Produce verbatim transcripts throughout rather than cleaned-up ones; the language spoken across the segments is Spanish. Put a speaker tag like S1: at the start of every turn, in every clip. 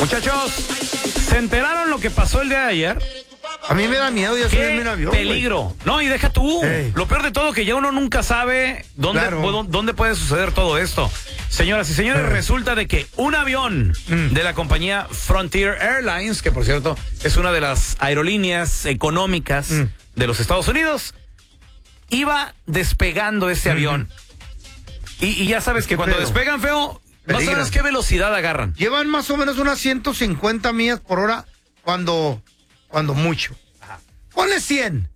S1: Muchachos, ¿se enteraron lo que pasó el día de ayer?
S2: A mí me da miedo ya subirme en avión.
S1: Peligro. Wey. No, y deja tú. Hey. Lo peor de todo que ya uno nunca sabe dónde, claro. dónde puede suceder todo esto. Señoras y señores, hey. resulta de que un avión mm. de la compañía Frontier Airlines, que por cierto es una de las aerolíneas económicas mm. de los Estados Unidos, iba despegando ese mm. avión. Y, y ya sabes que cuando feo. despegan, feo, no sabes qué velocidad agarran.
S2: Llevan más o menos unas ciento cincuenta millas por hora cuando... Cuando mucho. Ajá. Ponle cien.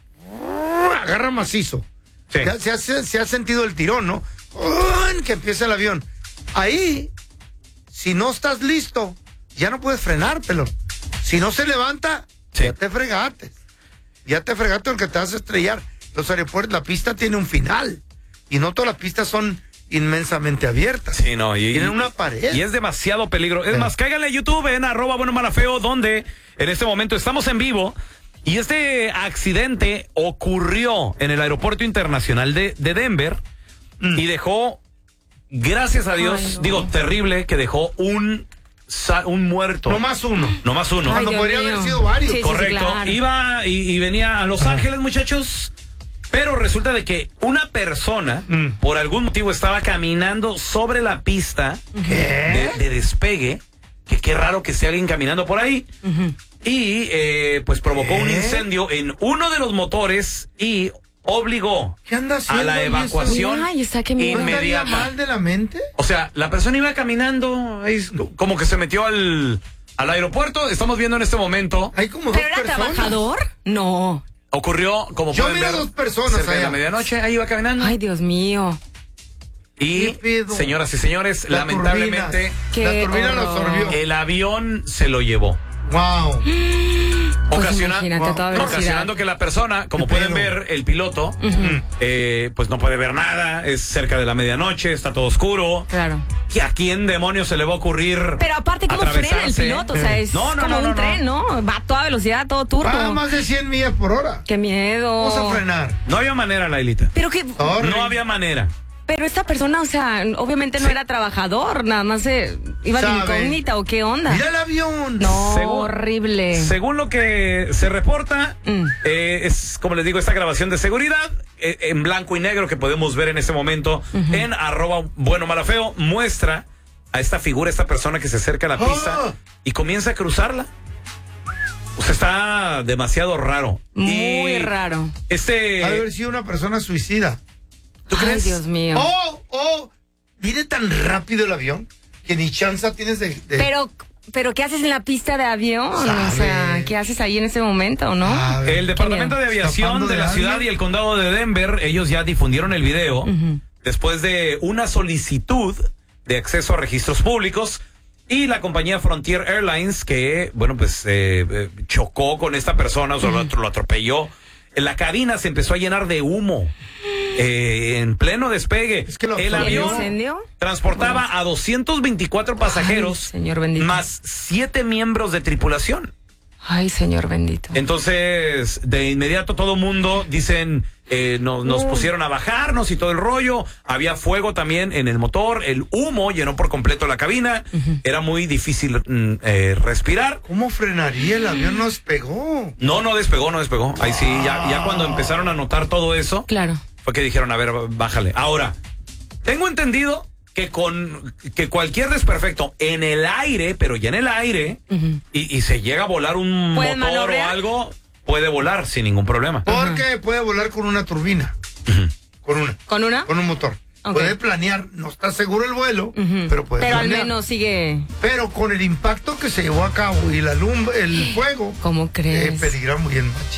S2: Agarra macizo. Sí. Se, se, ha, se ha sentido el tirón, ¿no? Que empieza el avión. Ahí, si no estás listo, ya no puedes frenar, pelón. Si no se levanta, sí. ya te fregaste. Ya te fregaste aunque te vas a estrellar. Los aeropuertos, la pista tiene un final. Y no todas las pistas son inmensamente abiertas.
S1: Sí, no. Y,
S2: Tienen una pared.
S1: Y es demasiado peligro. Es sí. más, cáiganle a YouTube en arroba bueno mala feo, donde en este momento estamos en vivo. Y este accidente ocurrió en el aeropuerto internacional de, de Denver mm. y dejó, gracias a Dios, Ay, no. digo, terrible, que dejó un, un muerto.
S2: No más uno.
S1: No más uno.
S2: Cuando podría haber sido varios.
S1: Sí, Correcto. Sí, claro. Iba y, y venía a Los Ángeles, muchachos. Pero resulta de que una persona, mm. por algún motivo, estaba caminando sobre la pista de, de despegue. Que qué raro que sea alguien caminando por ahí. Uh-huh. Y eh, pues provocó ¿Eh? un incendio en uno de los motores y obligó a la evacuación
S2: Ay,
S1: está que inmediata.
S2: ¿No mal de la mente?
S1: O sea, la persona iba caminando, como que se metió al, al aeropuerto. Estamos viendo en este momento.
S2: Hay como
S3: ¿Pero
S2: dos
S3: era
S2: personas.
S3: trabajador? No.
S1: Ocurrió, como
S2: Yo
S1: pueden
S2: vi a
S1: ver,
S2: dos personas
S1: cerca
S2: allá.
S1: de la medianoche, ahí iba caminando.
S3: Ay, Dios mío.
S1: Y, señoras y señores, la lamentablemente,
S2: turbina, la turbina lo absorbió.
S1: El avión se lo llevó.
S2: Wow.
S3: Pues
S1: Ocasiona,
S3: wow.
S1: Ocasionando que la persona, como pueden ver, el piloto, uh-huh. eh, pues no puede ver nada, es cerca de la medianoche, está todo oscuro.
S3: Claro.
S1: ¿Y a quién demonios se le va a ocurrir?
S3: Pero aparte, ¿cómo frena el piloto? O sea, es no, no, como no, un no, tren, ¿no? Va a toda velocidad, a todo turbo.
S2: Va a más de cien millas por hora.
S3: ¡Qué miedo!
S2: Vamos a frenar.
S1: No había manera, Lailita.
S3: Pero que...
S2: Sorry.
S1: No había manera.
S3: Pero esta persona, o sea, obviamente no sí. era trabajador, nada más se iba de incógnita o qué onda.
S2: Mira el avión.
S3: No,
S1: según,
S3: horrible.
S1: Según lo que se reporta, mm. eh, es, como les digo, esta grabación de seguridad eh, en blanco y negro que podemos ver en este momento uh-huh. en arroba bueno mala feo, muestra a esta figura, esta persona que se acerca a la pista oh. y comienza a cruzarla. O sea, está demasiado raro.
S3: Muy
S1: y
S3: raro.
S1: Este...
S2: Ha de haber sido una persona suicida.
S1: ¿Tú
S3: Ay,
S1: crees?
S3: Dios mío.
S2: Oh, oh, viene tan rápido el avión que ni chance tienes de, de...
S3: Pero, pero ¿qué haces en la pista de avión? ¿Sabe? O sea, ¿qué haces ahí en ese momento, no?
S2: ¿Sabe?
S1: El Departamento de Aviación de, de la ciudad y el condado de Denver, ellos ya difundieron el video uh-huh. después de una solicitud de acceso a registros públicos y la compañía Frontier Airlines que, bueno, pues eh, chocó con esta persona, o sea, uh-huh. lo atropelló. La cabina se empezó a llenar de humo. Eh, en pleno despegue.
S2: Es que lo
S1: el avión
S3: incendio?
S1: transportaba bueno. a doscientos veinticuatro pasajeros.
S3: Ay, señor bendito.
S1: Más siete miembros de tripulación.
S3: Ay, señor bendito.
S1: Entonces, de inmediato todo mundo, dicen, eh, no, nos uh. pusieron a bajarnos y todo el rollo. Había fuego también en el motor. El humo llenó por completo la cabina. Uh-huh. Era muy difícil mm, eh, respirar.
S2: ¿Cómo frenaría? El avión no despegó.
S1: No, no despegó, no despegó. Ahí sí, ya, ya cuando empezaron a notar todo eso.
S3: Claro.
S1: Fue que dijeron, a ver, bájale. Ahora, tengo entendido que con que cualquier desperfecto en el aire, pero ya en el aire, uh-huh. y, y se llega a volar un motor manobrear? o algo, puede volar sin ningún problema.
S2: Porque uh-huh. puede volar con una turbina.
S1: Uh-huh.
S2: Con una.
S3: ¿Con una?
S2: Con un motor. Okay. Puede planear, no está seguro el vuelo, uh-huh. pero puede
S3: pero
S2: planear.
S3: Pero al menos sigue...
S2: Pero con el impacto que se llevó a cabo y la lumbre, el fuego...
S3: ¿Cómo crees?
S2: Eh, peligra muy en